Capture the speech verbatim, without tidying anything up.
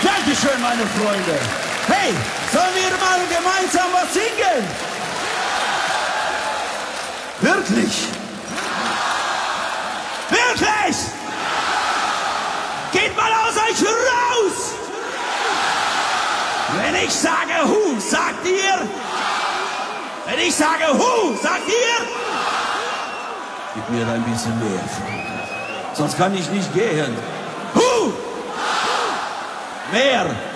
Dankeschön, meine Freunde. Hey, sollen wir mal gemeinsam was singen? Wirklich? Wirklich? Geht mal aus euch raus! Wenn ich sage Hu, sagt ihr? Wenn ich sage Hu, sagt ihr? Gib mir ein bisschen mehr, Freunde. Sonst kann ich nicht gehen. Hu! Mehr!